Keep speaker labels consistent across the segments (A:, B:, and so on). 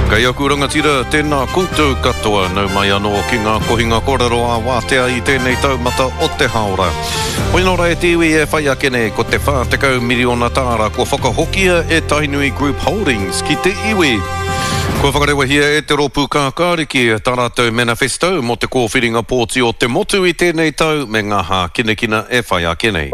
A: Kei aku rangatira tēnā koutou katoa nau mai anō ki ngā kohinga kōrero a wātea i tēnei taumata o te haora. Poinora e tiwi e whai akene ko te 40 miliona tāra ko whakahokia e Tainui Group Holdings ki te iwi. Ko whakarewa hia e te ropu kākāriki tā rātou manifesto mo te kōwhiringa pōti o te motu i tēnei tau me ngā hā kinekina e whai akene.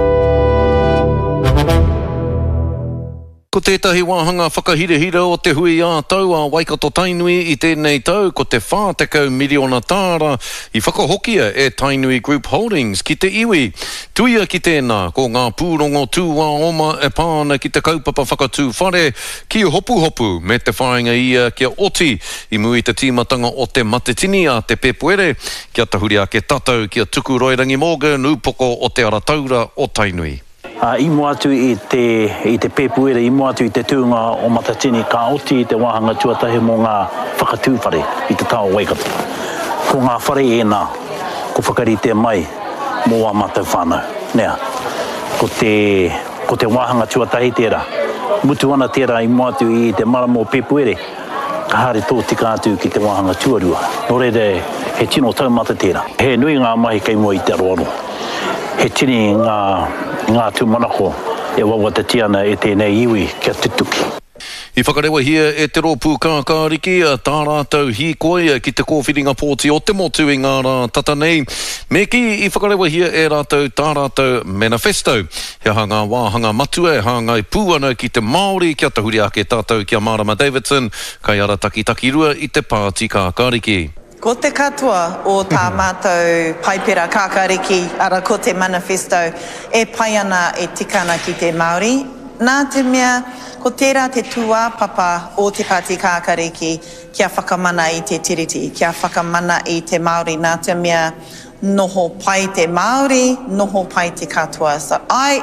A: Ko tētahi wāhanga whakahirehira o te hui a tau a Waikato Tainui i tēnei tau ko te 40 miliona tāra i whakahokia e Tainui Group Holdings ki te iwi. Tuia ki tēnā ko ngā pūrongo tūwā oma e pāna ki te kaupapa whakatū whare ki hopu me te whainga ia kia oti i mui te tīmatanga o te matetini a te pepuere kia tahuri a ke tatau kia tuku Roirangi Morgan upoko o te arataura o Tainui.
B: I mua atu i te pepuere, i mua atu i te tūnga o Matatini ka oti i te wāhanga tuatahi mō ngā whakatūwhare i te tau Waikato. Ko ngā whare ēnā, ko whakarite mai mō a mātou whānau. Nea, ko te wāhanga tuatahi tērā. Mutu ana tērā i mua atu i te maramo pepuere, ka haere tō tika atu ki te wāhanga tuarua. Nō reire, he tino taumata tērā. He nui ngā mahi kei mua i te aroaro. He tini ngā tūmanako e wawatatia e tēnei iwi kia tutuki.
A: I whakarewa hia e te ropu kākāriki tā rātou hīkoia ki te kōwhiringa pōti o te motu i ngā rā tata nei. Me ki I whakarewa hia e rātou tā rātou manifesto. He hanga wāhanga matua e hanga I pūana ki te Māori kia tahuri ake tātou kia Marama Davidson kai ara taki rua I te pāti kākāriki.
C: Ko te katoa o tā mātou paipera kākāriki, ara ko te manifesto, e pai ana e tikana ki te Māori. Nā te mea, ko tērā te tuā papa o te pāti kākāriki kia whakamana I te tiriti, kia whakamana I te Māori. Nā te mea, noho pai te Māori, noho pai te katoa. So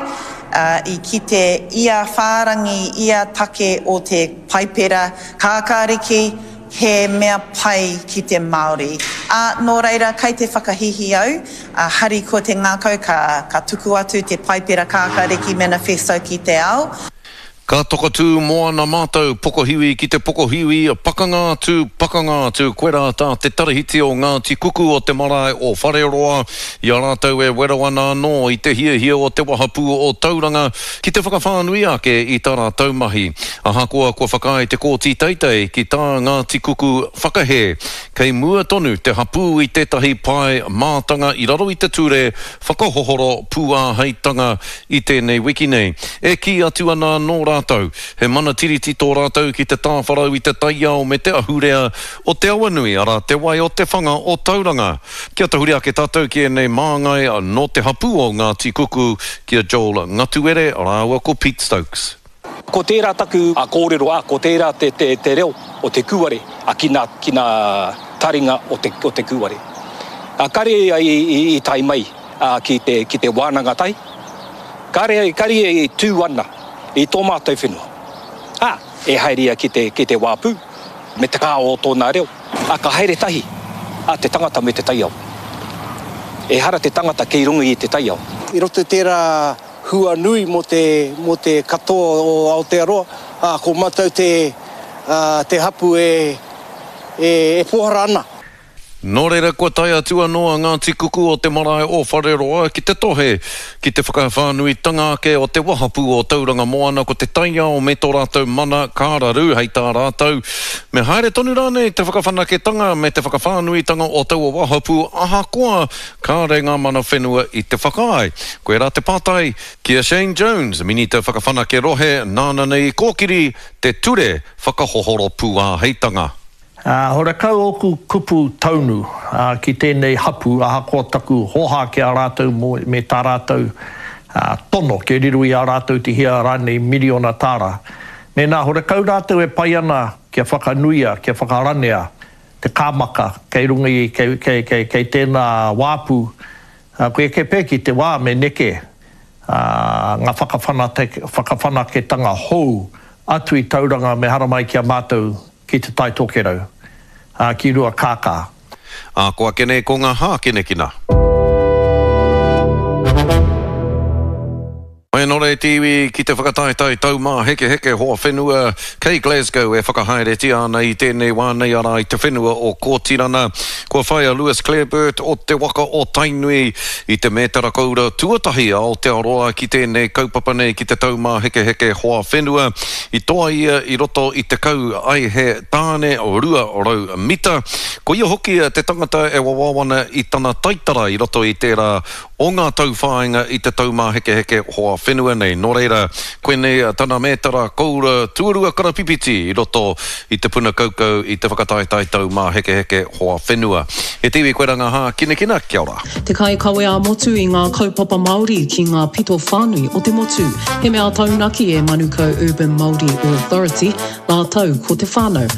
C: I ki te ia whārangi, ia take o te paipera kākāriki, he mea pai ki te Māori. Nō reira, kei te whakahihi au, hari ko te ngākau ka tuku atu te paipera kākāriki manifesto ki te ao.
A: Ka tokatū moana mātou pokohiwi ki te pokohiwi, pakanga atu, koe rā tā te tarahiti o Ngāti Kuku o te marae o Whareroa, I a rātou e wero ana anō I te hia o te wahapū o Tauranga, ki te whakawhānui ake I tā rātou mahi. Ahakoa kua whakai te kōti teitei ki tā Ngāti Kuku whakahe, kei mua tonu te hapū I tētahi pai mātanga I raro I te ture, whakahohoro pūā heitanga I tēnei wiki nei. E ki atu ana nō rātou, he mana tiriti tō rātou ki te tāwharau I te taiao me te ahurea o te awanui ara te wai o te whanga o Tauranga. Kia tahuri ake tātou ki nei māngai no te hapū o Ngāti Kuku kia Joel Ngatuere rāua ko Pete Stokes.
D: Ko tērā taku a kōrero ko tērā te reo o te kuare kina taringa o te kuare. Kare I tai mai ki te wānanga tai. Kare I tū ana I tō mātou whenua. E hairia ki te wāpū, me te kā o tōna reo. Ka haere tahi, te tangata me te taiao. E hara te tangata kei rungi I te taiao.
E: I roto tērā hua nui mo te katoa o Aotearoa, ko mātou te hapu e pohara ana.
A: Nō reira kua tai atua noa Ngāti Kuku o te marae o Whareroa ki te tohe, ki te whakawhānuitanga ake o te wahapū o Tauranga moana ko te taiao me tō rātou mana kāraru hei tā rātou. Me haere tonu rānei te whakawhanaketanga me te whakawhānuitanga o tau o wahapū ahakoa kāre ngā mana whenua I te whakaai. Koe rā te pātai kia Shane Jones, mini te whakawhanake rohe nāna nei kōkiri te ture whakahohoro pūā heitanga.
F: Hora kau oku kupu taunu ki tēnei hapu ahakoa taku hoha ki a rātou me tā rātou tono ke rirui a rātou te hia rānei miliona tāra. Me nā hora kau rātou e pai ana kia whakanuia, kia whakaranea, te kāmaka, kei rungi, kei tēnā wāpū, koe ke pēki te wā me neke, ngā whakawhanaketanga hou atu I Tauranga me haramai kia mātou ki te tai tōkerau. Ki rua kākā.
A: Koa kene ko ngā hā kene kina. nore tiwi ki te whakataitai tau mā heke hoa whenua kei Glasgow e whakahaere ti ana I tēnei wānei ara I te whenua o Kōtirana. Kua whaia Lewis Clareburt o te waka o Tainui I te mētara kaura tuatahi a Aotearoa ki tēnei kaupapa nei ki te tau mā heke hoa whenua. I toa ia I roto I te kau ai he tāne o rua rau mita. Ko ia hoki te tangata e wawawana I tana taitara I roto I tērā o ngā tauwhāinga I te tau mā heke hoa whenua nei. Nō reira, koe nei tana mētara kaura tuarua karapipiti I roto I te puna kaukau I te whakataitai tau mā heke hoa whenua. E tiwi koe ranga hā, kina, kia ora.
G: Te kai kawe a motu I ngā kaupapa Māori ki ngā pito whānui o te motu. He mea taunaki e Manukau Urban Māori Authority, nā tau ko te whānau.